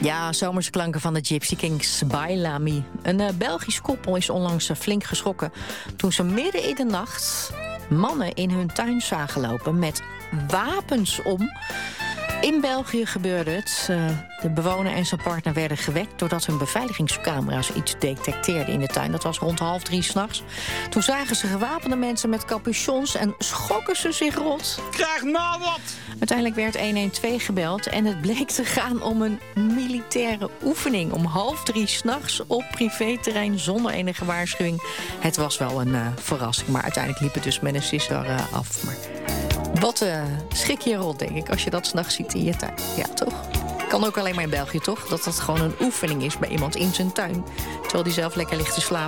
Ja, zomerse klanken van de Gypsy Kings, Bailami. Een Belgisch koppel is onlangs flink geschrokken toen ze midden in de nacht mannen in hun tuin zagen lopen met wapens om. In België gebeurde het. De bewoner en zijn partner werden gewekt doordat hun beveiligingscamera's iets detecteerden in de tuin. Dat was rond 2:30 s'nachts. Toen zagen ze gewapende mensen met capuchons en schokken ze zich rot. Krijg nou wat! Uiteindelijk werd 112 gebeld en het bleek te gaan om een militaire oefening. Om 2:30 s'nachts op privéterrein zonder enige waarschuwing. Het was wel een verrassing, maar uiteindelijk liep het dus met een sisser af. Maar wat schrik je rot, denk ik, als je dat 's nachts ziet in je tuin. Ja, toch? Kan ook alleen maar in België, toch? Dat dat gewoon een oefening is bij iemand in zijn tuin. Terwijl die zelf lekker ligt te slapen.